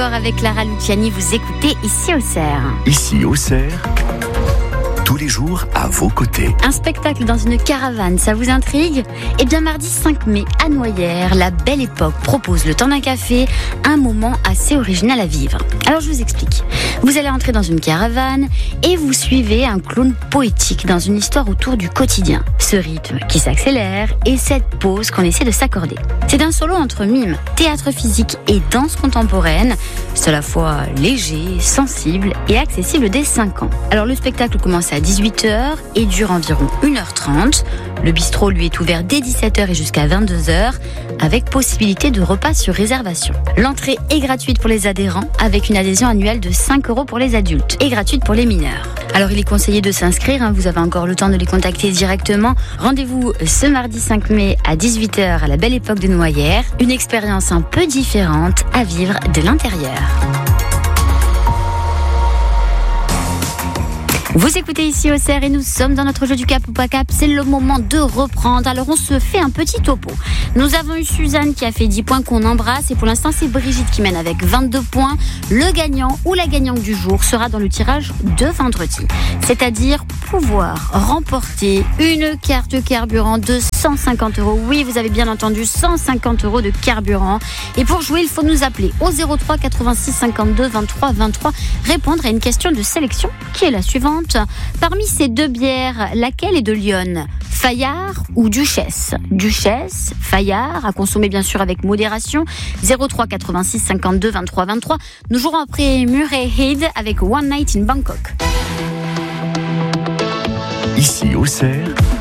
Avec Lara Luciani, vous écoutez Ici Auxerre. Ici Auxerre, tous les jours à vos côtés. Un spectacle dans une caravane, ça vous intrigue ? Eh bien, mardi 5 mai, à Noyères, la Belle Époque propose le temps d'un café, un moment assez original à vivre. Alors, je vous explique. Vous allez entrer dans une caravane et vous suivez un clown poétique dans une histoire autour du quotidien. Ce rythme qui s'accélère et cette pause qu'on essaie de s'accorder. C'est un solo entre mime, théâtre physique et danse contemporaine. C'est à la fois léger, sensible et accessible dès 5 ans. Alors le spectacle commence à 18h et dure environ 1h30. Le bistrot lui est ouvert dès 17h et jusqu'à 22h avec possibilité de repas sur réservation. L'entrée est gratuite pour les adhérents avec une adhésion annuelle de 5 € pour les adultes et gratuite pour les mineurs. Alors il est conseillé de s'inscrire, vous avez encore le temps de les contacter directement. Rendez-vous ce mardi 5 mai à 18h à la Belle Époque de Noyères. Une expérience un peu différente à vivre de l'intérieur. Vous écoutez Ici Auxerre et nous sommes dans notre jeu du cap ou pas cap. C'est le moment de reprendre. Alors on se fait un petit topo. Nous avons eu Suzanne qui a fait 10 points qu'on embrasse. Et pour l'instant c'est Brigitte qui mène avec 22 points. Le gagnant ou la gagnante du jour sera dans le tirage de vendredi. C'est-à-dire pouvoir remporter une carte carburant de 150 €. Oui, vous avez bien entendu, 150 € de carburant. Et pour jouer, il faut nous appeler au 03 86 52 23 23. Répondre à une question de sélection qui est la suivante. Parmi ces deux bières, laquelle est de Lyon ? Fayard ou Duchesse ? Duchesse, Fayard, à consommer bien sûr avec modération. 03 86 52 23 23. Nous jouerons après Murray Head avec One Night in Bangkok. Ici Auxerre,